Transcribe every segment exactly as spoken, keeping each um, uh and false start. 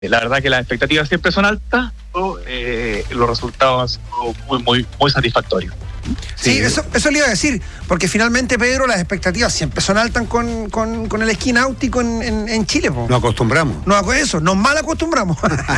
la verdad que las expectativas siempre son altas, pero eh, los resultados han sido muy, muy, muy satisfactorios. Sí, sí, eso, eso le iba a decir, porque finalmente, Pedro, las expectativas siempre son altas con, con, con el esquí náutico en, en, en Chile. Po. Nos acostumbramos. No hago eso, nos mal acostumbramos.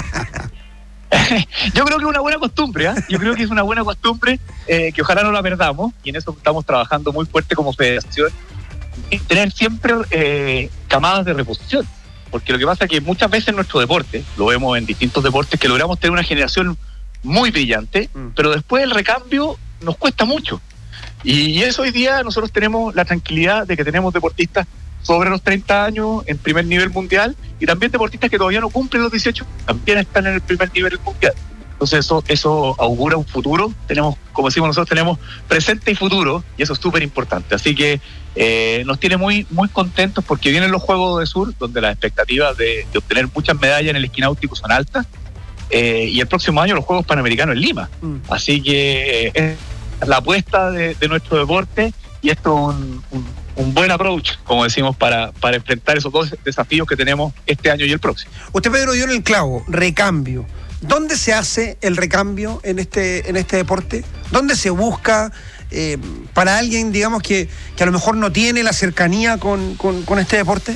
Yo creo que es una buena costumbre, ¿eh? Yo creo que es una buena costumbre eh, que ojalá no la perdamos, y en eso estamos trabajando muy fuerte como federación, es tener siempre eh, camadas de reposición, porque lo que pasa es que muchas veces en nuestro deporte, lo vemos en distintos deportes, que logramos tener una generación muy brillante, mm. pero después el recambio nos cuesta mucho, y, y eso hoy día nosotros tenemos la tranquilidad de que tenemos deportistas sobre los treinta años en primer nivel mundial, y también deportistas que todavía no cumplen los dieciocho, también están en el primer nivel mundial. Entonces eso, eso augura un futuro. Tenemos, como decimos nosotros, tenemos presente y futuro, y eso es súper importante. Así que eh, nos tiene muy, muy contentos, porque vienen los Juegos de Sur, donde las expectativas de, de obtener muchas medallas en el esquí náutico son altas, eh, y el próximo año los Juegos Panamericanos en Lima. Mm. Así que eh, es la apuesta de, de nuestro deporte, y esto es un, un, un buen approach, como decimos, para, para enfrentar esos dos desafíos que tenemos este año y el próximo. Usted, Pedro, dio en el clavo, recambio. ¿Dónde se hace el recambio en este, en este deporte? ¿Dónde se busca eh, para alguien, digamos, que, que a lo mejor no tiene la cercanía con, con, con este deporte?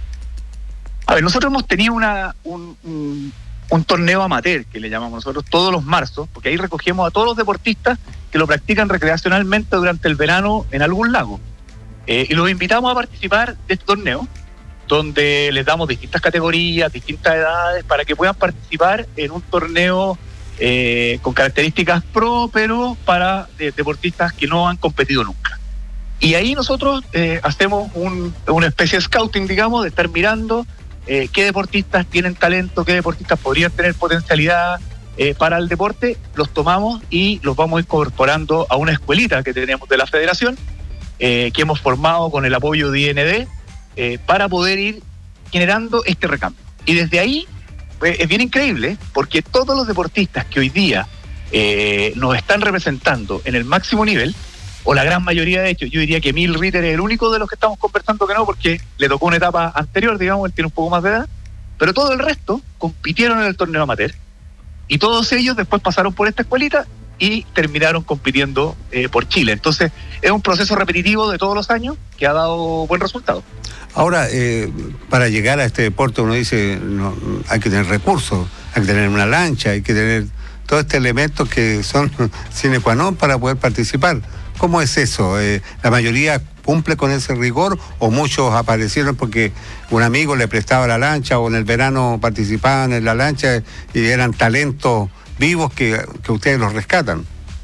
A ver, nosotros hemos tenido una, un, un, un torneo amateur, que le llamamos nosotros, todos los marzos, porque ahí recogemos a todos los deportistas que lo practican recreacionalmente durante el verano en algún lago. Eh, y los invitamos a participar de este torneo, donde les damos distintas categorías, distintas edades, para que puedan participar en un torneo eh, con características pro, pero para eh, deportistas que no han competido nunca. Y ahí nosotros eh, hacemos un, una especie de scouting, digamos, de estar mirando eh, qué deportistas tienen talento, qué deportistas podrían tener potencialidad eh, para el deporte, los tomamos y los vamos incorporando a una escuelita que tenemos de la federación, eh, que hemos formado con el apoyo de I N D, Eh, para poder ir generando este recambio. Y desde ahí eh, es bien increíble, porque todos los deportistas que hoy día eh, nos están representando en el máximo nivel, o la gran mayoría, de hecho, yo diría que Emil Ritter es el único de los que estamos conversando que no, porque le tocó una etapa anterior, digamos, él tiene un poco más de edad, pero todo el resto compitieron en el torneo amateur, y todos ellos después pasaron por esta escuelita y terminaron compitiendo eh, por Chile. Entonces es un proceso repetitivo de todos los años que ha dado buen resultado. Ahora, eh, para llegar a este deporte uno dice, no, hay que tener recursos, hay que tener una lancha, hay que tener todos estos elementos que son sine qua non para poder participar. ¿Cómo es eso? Eh, ¿La mayoría cumple con ese rigor o muchos aparecieron porque un amigo le prestaba la lancha o en el verano participaban en la lancha y eran talentos vivos que, que ustedes los rescatan?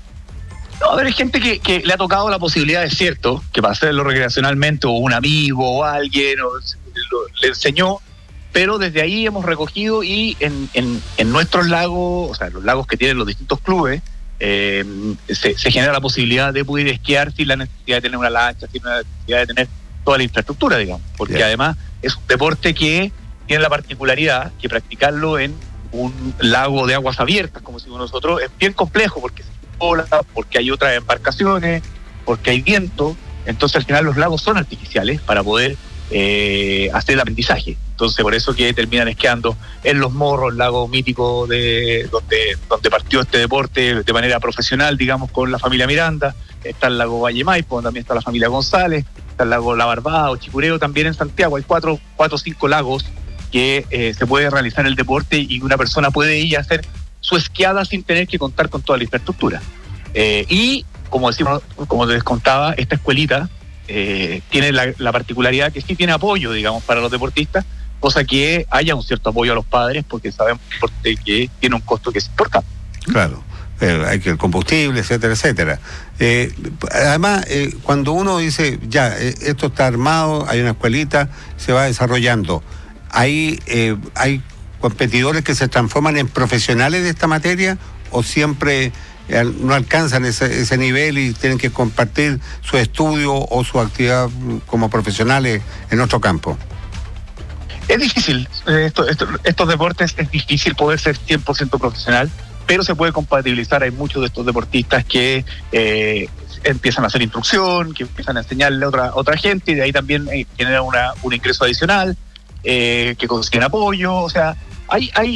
No, a ver, hay gente que, que le ha tocado la posibilidad, es cierto, que para hacerlo recreacionalmente, o un amigo o alguien o, lo, le enseñó, pero desde ahí hemos recogido, y en, en, en nuestros lagos, o sea, los lagos que tienen los distintos clubes, eh, se, se genera la posibilidad de poder esquiar sin la necesidad de tener una lancha, sin la necesidad de tener toda la infraestructura, digamos, porque yeah. además es un deporte que tiene la particularidad que practicarlo en un lago de aguas abiertas, como decimos nosotros, es bien complejo, porque porque hay otras embarcaciones, porque hay viento. Entonces al final los lagos son artificiales para poder eh, hacer el aprendizaje. Entonces por eso que terminan esquiando en Los Morros, el lago mítico de donde, donde partió este deporte de manera profesional, digamos, con la familia Miranda. Está el lago Valle Maipo, también está la familia González, está el lago La Barbada o Chicureo también en Santiago. Hay cuatro o cinco lagos que eh, se puede realizar el deporte, y una persona puede ir a hacer su esquiada sin tener que contar con toda la infraestructura. Eh, y, como decimos, como les contaba, esta escuelita eh, tiene la, la particularidad que sí tiene apoyo, digamos, para los deportistas, cosa que haya un cierto apoyo a los padres, porque sabemos que tiene un costo que es importante. Claro, eh, hay que el combustible, etcétera, etcétera. Eh, además, eh, cuando uno dice, ya, eh, esto está armado, hay una escuelita, se va desarrollando, ahí eh, hay competidores que se transforman en profesionales de esta materia, o siempre eh, no alcanzan ese, ese nivel y tienen que compartir su estudio o su actividad como profesionales en otro campo? Es difícil, esto, esto, estos deportes es difícil poder ser cien por ciento profesional, pero se puede compatibilizar. Hay muchos de estos deportistas que eh, empiezan a hacer instrucción, que empiezan a enseñarle a otra, otra gente, y de ahí también eh, generan una, un ingreso adicional, eh, que consiguen apoyo. O sea, hay, hay